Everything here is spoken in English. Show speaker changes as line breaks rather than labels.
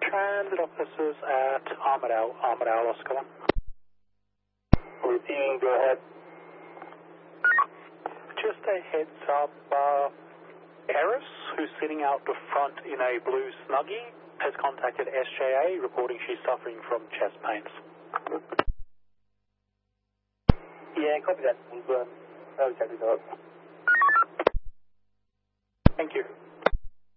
transit officers at Armadale, Oscar 1.
Receiving, go ahead.
Just a heads up, Eris, who's sitting out the front in a blue Snuggie, has contacted SJA, reporting she's suffering from chest pains.
Yeah, copy that. We'll check it out.
Thank you.